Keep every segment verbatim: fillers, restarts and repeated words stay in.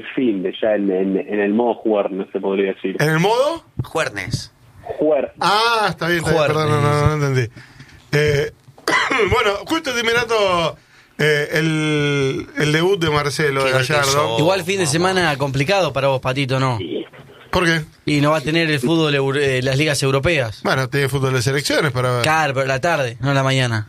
fin de ya en, en, en el modo juernes, se podría decir. ¿En el modo? Juernes. Juer. Ah, está bien, está bien, perdón, no, no, no entendí. Eh, bueno, justo te mirato eh, el, el debut de Marcelo de Gallardo. Igual fin de semana complicado para vos, Patito, ¿no? Sí. ¿Por qué? Y no va a tener el fútbol, euro- eh, las ligas europeas. Bueno, tiene fútbol de selecciones para ver. Claro, pero la tarde, no la mañana.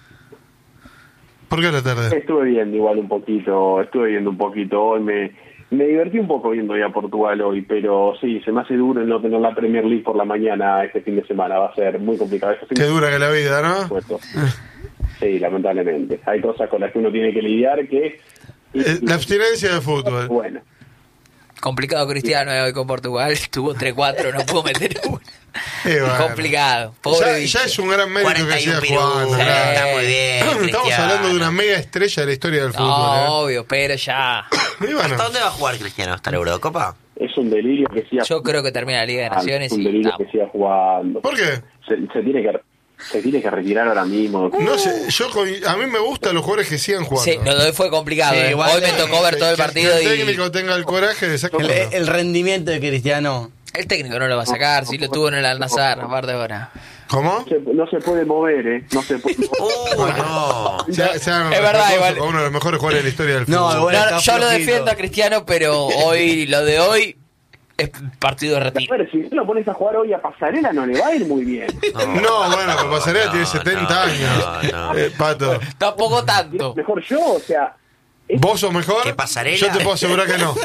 ¿Por qué a la tarde? Estuve viendo igual un poquito, estuve viendo un poquito hoy, me, me divertí un poco viendo ya Portugal hoy, pero sí, se me hace duro el no tener la Premier League por la mañana este fin de semana, va a ser muy complicado. Este fin Qué de dura que la vida, ¿no? supuesto. Sí, lamentablemente. Hay cosas con las que uno tiene que lidiar que... Eh, La abstinencia de fútbol. Bueno, Complicado Cristiano eh, hoy con Portugal. Tuvo tres cuatro, no pudo meter una. Eh, bueno. Complicado. Pobre Ya, bicho. ya es un gran mérito que cuarenta y uno siga jugando. pirulos, claro. está muy bien. Estamos Cristiano. hablando de una mega estrella de la historia del No, fútbol. ¿eh? obvio, pero ya. Y bueno, ¿Hasta dónde va a jugar Cristiano? ¿Hasta la Eurocopa? es un delirio que siga Yo creo que termina la Liga de Naciones es un y delirio estamos. que siga jugando. ¿por qué? Se, se tiene que se tiene que retirar ahora mismo. No sé, yo co- a mí me gustan los jugadores que sigan jugando. Sí, lo de hoy fue complicado. Sí, eh. igual Hoy me eh, tocó ver Que- todo el que- partido que el y técnico tenga el coraje de El, sacarlo. el rendimiento de Cristiano. el técnico no lo va a sacar. Si lo tuvo en el Al-Nassr, aparte ahora. ¿Cómo? Se- no se puede mover, ¿eh? No se puede ¡Uh, no! Se- se hagan Es verdad, respetuosos igual. con uno de los mejores jugadores de la historia del No, fútbol. igual No, está yo lo flojito. defiendo a Cristiano, pero hoy, lo de hoy, es partido de A retiro. ver, si tú lo pones a jugar hoy a Pasarela no le va a ir muy bien. No, bueno, pero Pasarela tiene setenta años. no, no. Eh, Pato, Tampoco tanto. Mejor yo, o sea, ¿vos sos mejor? ¿Qué, Pasarela? Yo te puedo asegurar que no.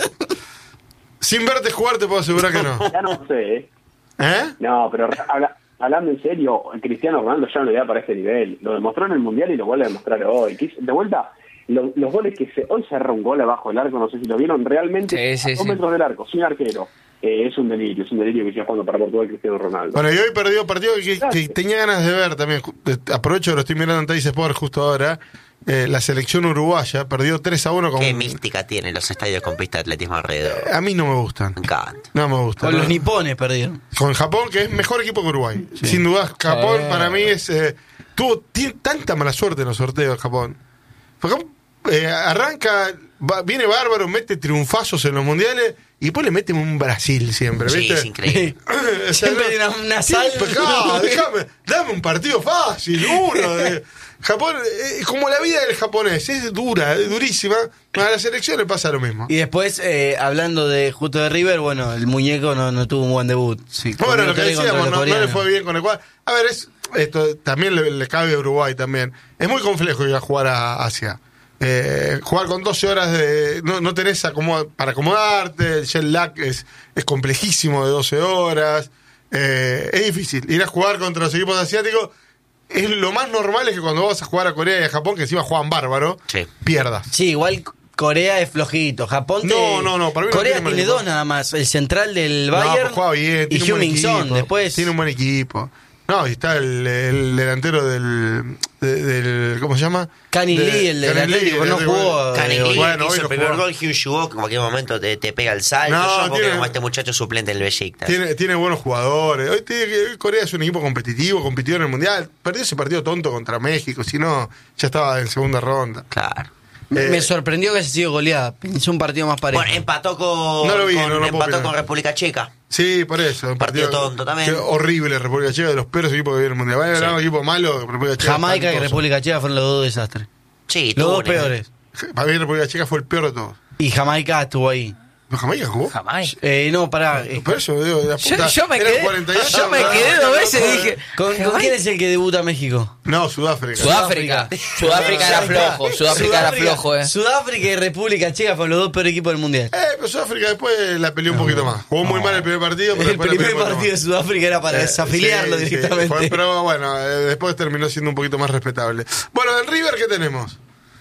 Sin verte jugar te puedo asegurar que no. ya no sé, ¿eh? ¿Eh? No, pero habla- hablando en serio, Cristiano Ronaldo ya no le da para este nivel. Lo demostró en el Mundial y lo vuelve a demostrar hoy. Quis- De vuelta, lo- los goles que se... Hoy se erra un gol abajo del arco, no sé si lo vieron, realmente Sí, sí, a dos sí. metros del arco, sin arquero. Eh, es un delirio, es un delirio que siga jugando para Portugal Cristiano Ronaldo. Bueno, y hoy perdió partido que, que tenía ganas de ver también. Ju- eh, Aprovecho que lo estoy mirando en Teis Sport justo ahora. Eh, la selección uruguaya perdió tres a uno con... Qué mística tienen los estadios con pista de atletismo alrededor. A mí no me gustan. Me encanta. No me gustan. Con ¿no? los nipones perdieron. Con Japón, que es mejor equipo que Uruguay. Sin duda, Japón Ah. para mí es... eh, tuvo tiene tanta mala suerte en los sorteos Japón. Porque eh, arranca, va- viene bárbaro, mete triunfazos en los mundiales y después le mete un Brasil siempre, Sí, ¿viste? es increíble. O sea, Siempre no- tiene una- una siempre, sal. ah, déjame, dame un partido fácil, uno. De, Japón, eh, como la vida del japonés, es dura, es durísima. A la selección le pasa lo mismo. Y después, eh, hablando de justo de River, bueno, el muñeco no, no tuvo un buen debut. Sí, Bueno, lo que contra decíamos, los no, no le coreanos. fue bien con el cual. A ver, es, esto también le, le cabe a Uruguay también. Es muy complejo ir a jugar a Asia. Eh, jugar con doce horas de. No, no tenés acomoda- para acomodarte, el jet lag es, es complejísimo de doce horas. Eh, es difícil. Ir a jugar contra los equipos asiáticos. Es lo más normal es que cuando vas a jugar a Corea y a Japón, que encima juegan bárbaro, Sí. pierdas. Sí, igual Corea es flojito. Japón te- No, no, no, para mí no Corea tiene mal tiene equipo. dos nada más. El central del No, Bayern pero juega bien, y tiene un buen Heung-min Son. equipo. Después, Tiene un buen equipo. No, y está el, el delantero del, de- del. ¿Cómo se llama? Canning De- Lee, el del Canning Lee, Atlético, no el de- jugó. Canning Lee, bueno, que hoy hizo no el primer jugó. gol, Hugh Jugó, que en cualquier momento te, te pega el salto. No, Yo porque tiene- como este muchacho suplente del Besiktas. Tiene, tiene buenos jugadores. Hoy tiene que- hoy Corea es un equipo competitivo, compitió en el Mundial. Perdió ese partido tonto contra México, si no, ya estaba en segunda ronda. Claro. me, eh, me sorprendió que haya sido goleada. Pensé un partido más parejo. Bueno, empató con, No lo vi, con- no, no puedo empató opinar. con República Checa. Sí, por eso. Un Partido tonto también. que horrible, República Checa, de los peores equipos que viene el Mundial. Vaya a ganar un equipo malo, República Checa. Jamaica y espantoso. República Checa fueron los dos desastres. Sí, Los tuvo dos un- peores. Para mí, República Checa fue el peor de todos. Y Jamaica estuvo ahí. ¿No, Jamaica jugó? Jamás. Eh, no, pará. eh, Por eso, digo, de la Yo, puta. yo me Eran quedé, cuarenta y ocho, yo me no, quedé no, dos no, veces no, y dije, ¿Con, ¿con quién es el que debuta México? No, Sudáfrica. Sudáfrica. Sudáfrica era flojo, Sudáfrica era flojo, eh. Sudáfrica y República Checa fueron los dos peores equipos del mundial. Eh, pero Sudáfrica después la peleó un poquito más. Jugó muy mal el primer partido, pero El después la primer peleó un poquito partido de más. Sudáfrica era para Eh, desafiliarlo sí, sí, directamente. fue- pero bueno, eh, después terminó siendo un poquito más respetable. Bueno, del River, ¿qué tenemos?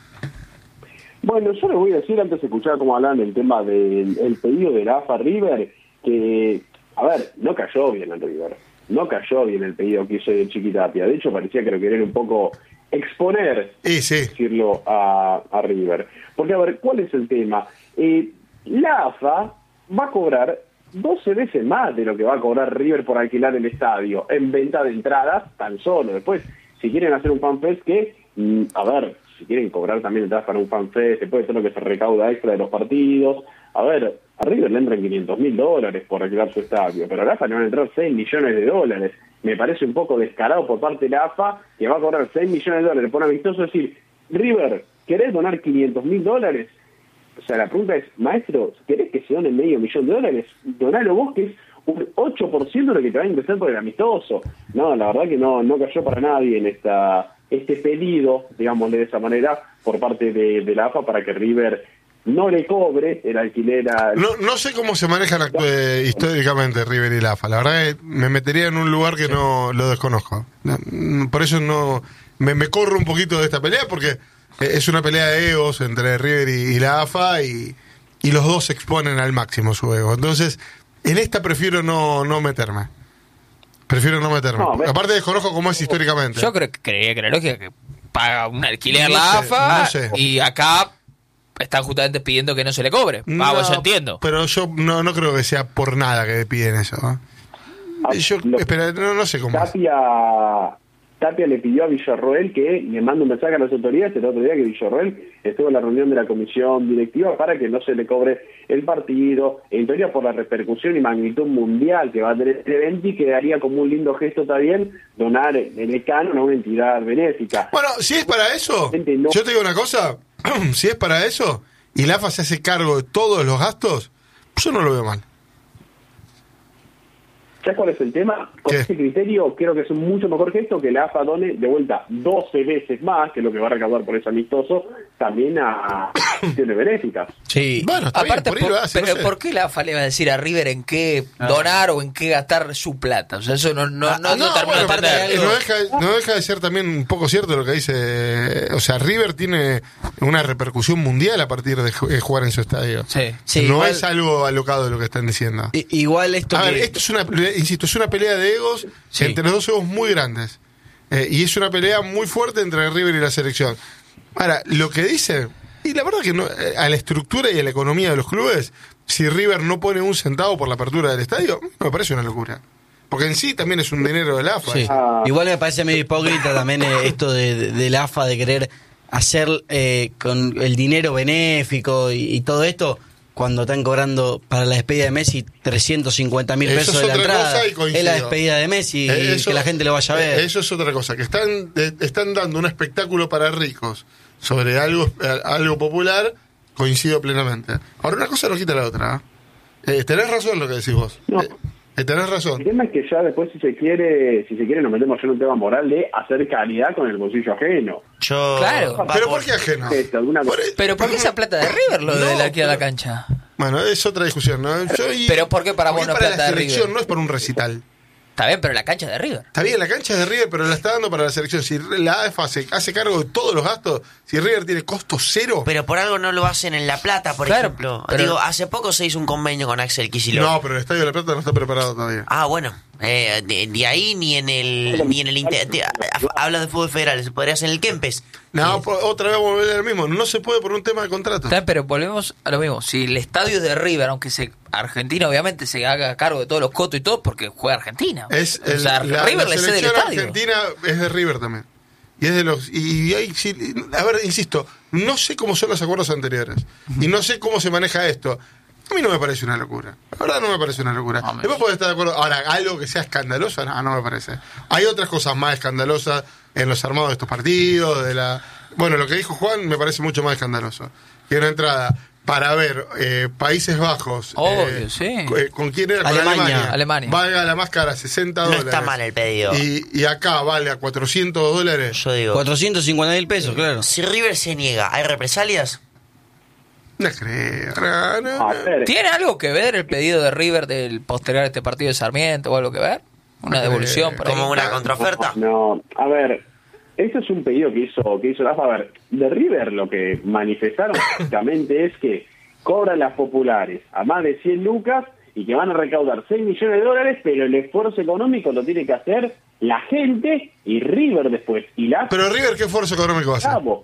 Bueno, yo les voy a decir, antes de escuchar cómo hablan del tema del el pedido de la A F A River, que, a ver, no cayó bien el River. No cayó bien el pedido que hizo de Chiquitapia. De hecho, parecía que lo querían un poco exponer, Y sí, decirlo, a, a River. Porque, a ver, ¿cuál es el tema? Eh, la A F A va a cobrar doce veces más de lo que va a cobrar River por alquilar el estadio en venta de entradas tan solo. Después, si quieren hacer un fanfest que, mm, a ver, si quieren cobrar también entradas para un fanfest, después de todo lo que se recauda extra de los partidos, a ver, a River le entran quinientos mil dólares por alquilar su estadio, pero a la A F A le van a entrar seis millones de dólares. Me parece un poco descarado por parte de la A F A, que va a cobrar seis millones de dólares por un amistoso, decir, River, ¿querés donar quinientos mil dólares? O sea, la pregunta es, maestro, ¿querés que se done medio millón de dólares? Donalo vos, que es un ocho por ciento de lo que te va a ingresar por el amistoso. No, la verdad que no, no cayó para nadie en esta este pedido, digámosle de esa manera, por parte de, de la A F A para que River no le cobre el alquiler a... No, no sé cómo se manejan eh, históricamente River y la A F A. La verdad es que me metería en un lugar que no lo desconozco. No, por eso no me, me corro un poquito de esta pelea, porque es una pelea de egos entre River y, y la A F A, y, y los dos exponen al máximo su ego. Entonces, en esta prefiero no, no meterme. Prefiero no meterme. No, aparte desconozco cómo es históricamente. Yo creo que creía que la lógica que paga un alquiler no la sé, A F A no sé. Y acá están justamente pidiendo que no se le cobre. No, Ah, pues yo entiendo. Pero yo no, no creo que sea por nada que piden eso. ¿eh? Ah, Yo, lo- espera, no, no sé cómo es. Tapia, Tapia le pidió a Villarroel que le mande un mensaje a las autoridades el otro día, que Villarroel estuvo en la reunión de la comisión directiva para que no se le cobre el partido, en teoría por la repercusión y magnitud mundial que va a tener este evento, y quedaría como un lindo gesto también donar en el canon a una entidad benéfica. Bueno, si es para eso, Gente, no. yo te digo una cosa, si es para eso y la A F A se hace cargo de todos los gastos, yo no lo veo mal. ¿Sabes cuál es el tema? Con ¿Qué? ese criterio creo que es un mucho mejor gesto que la A F A done de vuelta doce veces más, que es lo que va a recaudar por ese amistoso, también a instituciones benéficas. Sí. Bueno, está Aparte, bien, por ahí por- lo hace, pero no sé. ¿por qué la A F A le va a decir a River en qué donar o en qué gastar su plata? O sea, eso no, no, Ah, no, no termino bueno, de entender. aparte, no, deja, no deja de ser también un poco cierto lo que dice. O sea, River tiene una repercusión mundial a partir de ju- de jugar en su estadio. Sí. Sí, no igual- es algo alocado lo que están diciendo. I- igual esto A que... ver, esto es una, insisto, es una pelea de egos Sí. entre los dos egos muy grandes. Eh, y es una pelea muy fuerte entre River y la selección. Ahora, lo que dice, y la verdad que no, eh, a la estructura y a la economía de los clubes, si River no pone un centavo por la apertura del estadio, me parece una locura. Porque en sí también es un dinero de la A F A. Sí. Ah. Igual me parece medio hipócrita también eh, esto de, de, de la A F A de querer hacer eh, con el dinero benéfico y, y todo esto, cuando están cobrando para la despedida de Messi trescientos cincuenta mil Eso pesos es de la otra entrada. cosa y coincido. Es la despedida de Messi y Eh, eso- que la gente lo vaya a ver. eh, Eso es otra cosa, que están, de- están dando un espectáculo para ricos sobre algo, eh, algo popular, coincido plenamente. Ahora, una cosa no quita la otra. ¿eh? Eh, tenés razón lo que decís vos. No. Eh, eh, tenés razón. El tema es que ya después, si se quiere, si se quiere nos metemos en un tema moral de hacer caridad con el bolsillo ajeno. Yo. Claro. va ¿Pero por- por qué ajeno? Esto, alguna Por- cosa. Pero ¿por qué esa plata de River lo de No, la aquí a la pero- cancha? Bueno, es otra discusión, ¿no? Yo- y- Pero ¿por qué para porque vos no es para plata la de selección, River? no es para un recital. Está bien, pero la cancha de River. Está bien, la cancha es de River, pero la está dando para la selección. Si la A F A se hace cargo de todos los gastos, si River tiene costo cero... Pero por algo no lo hacen en La Plata, por Claro, ejemplo. pero- Digo, hace poco se hizo un convenio con Axel Kicillof. No, pero el Estadio de la Plata no está preparado todavía. Ah, bueno. Eh, de, de ahí ni en el ni en el inter- de- habla de fútbol federal, se podría hacer en el Kempes. No, Eh, por- otra vez volver al mismo. No se puede por un tema de contrato. Está bien, pero volvemos a lo mismo. Si el estadio es de River, aunque se Argentina obviamente se haga cargo de todos los cotos y todo, porque juega Argentina. Es o el- sea, la, River la le cede el selección estadio. argentina es de River también. Y es de los y, y hay sí, a ver, insisto, no sé cómo son los acuerdos anteriores y no sé cómo se maneja esto. A mí no me parece una locura. La verdad no me parece una locura. No, me- Después puede estar de acuerdo. Ahora, algo que sea escandaloso, no, no me parece. Hay otras cosas más escandalosas en los armados de estos partidos, de la bueno, lo que dijo Juan me parece mucho más escandaloso. Que una entrada para ver eh, Países Bajos. Obvio, eh, sí. co- eh, ¿Con quién era? Con Alemania. Alemania. Alemania. Valga la máscara sesenta No dólares. está mal el pedido. Y, y acá vale a cuatrocientos dólares. Yo digo, cuatrocientos cincuenta mil pesos, claro. si River se niega, ¿hay represalias? No creo. No, no, A no. ver, ¿Tiene algo que ver el pedido de River del postergar este partido de Sarmiento o algo que ver? Una No devolución creo. por ahí. Como una contraoferta. no, a ver, este es un pedido que hizo que hizo la A F A. A ver, de River lo que manifestaron básicamente es que cobran las populares a más de cien lucas y que van a recaudar seis millones de dólares, pero el esfuerzo económico lo tiene que hacer la gente y River después. Y la A F A, Pero River, ¿qué esfuerzo económico va a hacer? bravo.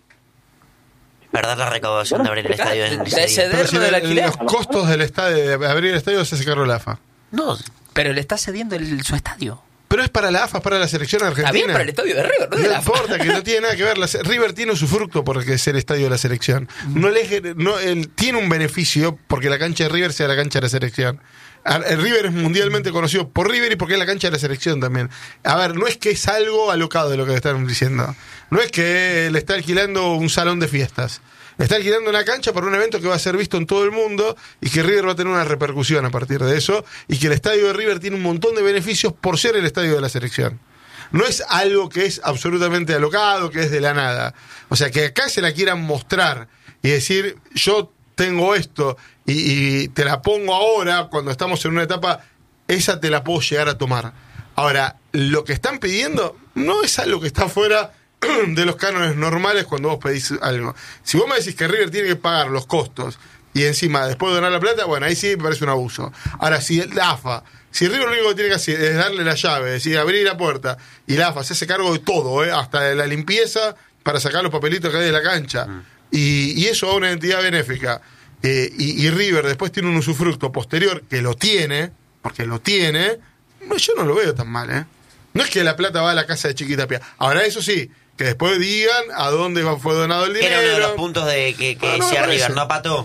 ¿Verdad la recaudación de abrir el estadio en De ese ese- día? Pero si del la- alquiler. los costos del estadio, de abrir el estadio se hace cargo la A F A. No, Pero le está cediendo el- su estadio. Pero es para la A F A, es para la selección argentina. También para el estadio de River, no de No la A F A. importa, que no tiene nada que ver. La, River tiene su fruto porque es el estadio de la selección. No le, no, él tiene un beneficio porque la cancha de River sea la cancha de la selección. El River es mundialmente conocido por River y porque es la cancha de la selección también. A ver, no es que es algo alocado de lo que están diciendo. No es que le está alquilando un salón de fiestas. Le está alquilando una cancha para un evento que va a ser visto en todo el mundo y que River va a tener una repercusión a partir de eso y que el estadio de River tiene un montón de beneficios por ser el estadio de la selección. No es algo que es absolutamente alocado, que es de la nada. O sea, que acá se la quieran mostrar y decir, yo tengo esto y, y te la pongo ahora cuando estamos en una etapa, esa te la puedo llegar a tomar. Ahora, lo que están pidiendo no es algo que está fuera de los cánones normales cuando vos pedís algo. Si vos me decís que River tiene que pagar los costos y encima después de donar la plata, bueno, ahí sí me parece un abuso. Ahora, si la A F A, si River lo único que tiene que hacer es darle la llave, es decir, abrir la puerta y la A F A se hace cargo de todo, ¿eh? Hasta de la limpieza para sacar los papelitos que hay de la cancha. Mm. Y, y eso a una entidad benéfica. Eh, y, y River después tiene un usufructo posterior que lo tiene, porque lo tiene, no, yo no lo veo tan mal, ¿eh? No es que la plata va a la casa de Chiquitapia. Ahora, eso sí, que después digan a dónde fue donado el dinero. Era uno de los puntos de que, que Ah, no, decía me River, parece. ¿no, Pato?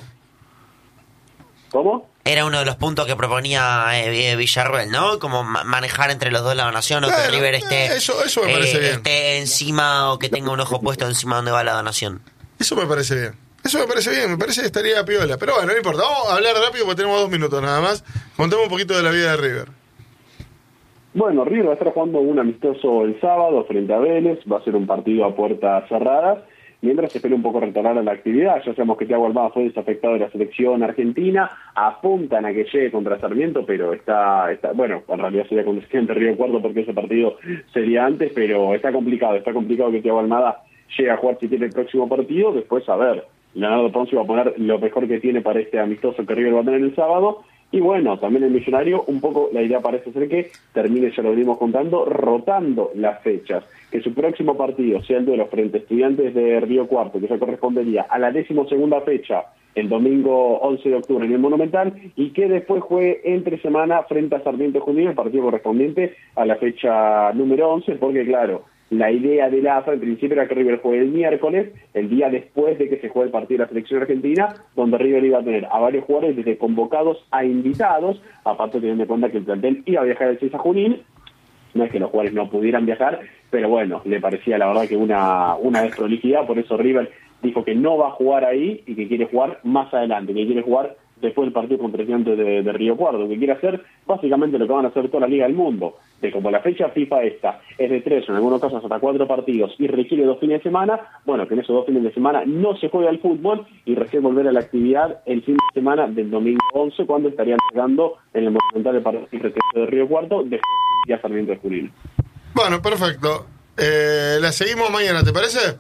¿Cómo? Era uno de los puntos que proponía eh, Villarruel, ¿no? Como ma- manejar entre los dos la donación o Bueno, que River esté, eh, eso- eso me parece eh, bien. esté encima o que tenga un ojo puesto encima donde va la donación. Eso me parece bien. Eso me parece bien, me parece que estaría piola. Pero bueno, no importa. Vamos a hablar rápido porque tenemos dos minutos nada más. Contemos un poquito de la vida de River. Bueno, River va a estar jugando un amistoso el sábado frente a Vélez, va a ser un partido a puertas cerradas, mientras se espera un poco retornar a la actividad. Ya sabemos que Thiago Almada fue desafectado de la selección argentina, apuntan a que llegue contra Sarmiento, pero está, está bueno, en realidad sería contra Estudiantes de Río Cuarto porque ese partido sería antes, pero está complicado, está complicado que Thiago Almada llegue a jugar si tiene el próximo partido. Después, a ver, Leonardo Ponce va a poner lo mejor que tiene para este amistoso que River va a tener el sábado. Y bueno, también el Millonario, un poco la idea parece ser que termine, ya lo venimos contando, rotando las fechas. Que su próximo partido sea el duelo frente a Estudiantes de Río Cuarto, que ya correspondería a la decimosegunda fecha, el domingo once de octubre en el Monumental, y que después juegue entre semana frente a Sarmiento Junín, el partido correspondiente a la fecha número once, porque claro, la idea de la A F A en principio era que River juegue el miércoles, el día después de que se juegue el partido de la selección argentina, donde River iba a tener a varios jugadores desde convocados a invitados, aparte teniendo en cuenta que el plantel iba a viajar el seis a Junín. No es que los jugadores no pudieran viajar, pero bueno, le parecía la verdad que una, una desprolijidad, por eso River dijo que no va a jugar ahí y que quiere jugar más adelante, que quiere jugar después del partido contra Estudiantes de, de Río Cuarto, que quiere hacer básicamente lo que van a hacer toda la Liga del Mundo, de como la fecha FIFA esta es de tres, en algunos casos hasta cuatro partidos y requiere dos fines de semana, bueno, que en esos dos fines de semana no se juega al fútbol y recién volver a la actividad el fin de semana del domingo once, cuando estarían jugando en el Monumental de partido de Río Cuarto, después ya Sarmiento de Junín. Bueno, perfecto. Eh, la seguimos mañana, ¿te parece?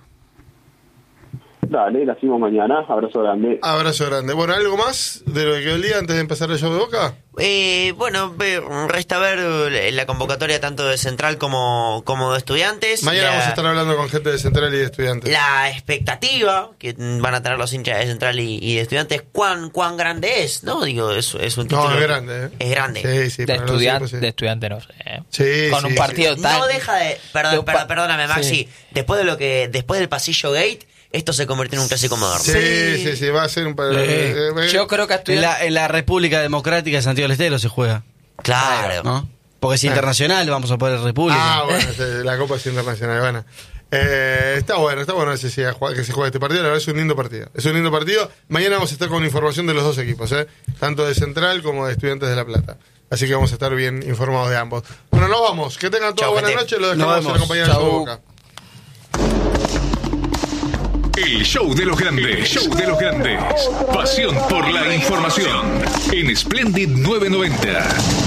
Dale, la hacemos mañana. Abrazo grande. Abrazo grande. Bueno, ¿algo más de lo que quedó el día antes de empezar el show de Boca? Eh, bueno, ve- resta ver eh, la convocatoria tanto de Central como, como de Estudiantes. Mañana la, vamos a estar hablando con gente de Central y de Estudiantes. La expectativa que van a tener los hinchas de Central y, y de Estudiantes, ¿cuán, cuán grande es? ¿No? Digo, es, es un título. No, es grande. ¿eh? Es grande. Sí, sí. de, para los estudiante, equipos, sí. de estudiante no sé. ¿eh? Sí, Con sí, un sí. partido tan... No deja de. Perdón, de un pa- perdón, perdóname, Maxi. Sí. Después de lo que. Después del pasillo gate, esto se convirtió en un clásico moderno. Sí, sí, sí, va a ser un... pa- Eh, eh, eh, Yo creo que a En estudiante... la, en la República Democrática de Santiago del Estero se juega, Claro. ¿no? Porque es internacional, vamos a poder República. Ah, bueno, sí, la Copa es internacional, bueno. Eh, está bueno, está bueno ese, sí, a jugar- que se juegue este partido, la verdad es un lindo partido. Es un lindo partido. Mañana vamos a estar con información de los dos equipos, ¿eh? Tanto de Central como de Estudiantes de La Plata. Así que vamos a estar bien informados de ambos. Bueno, nos vamos. Que tengan toda Chau, buena gente. noche. Lo Nos dejamos en vemos. la compañía de Chau. Boca. El show de los grandes. El show de los grandes. Pasión por la información. En Splendid novecientos noventa.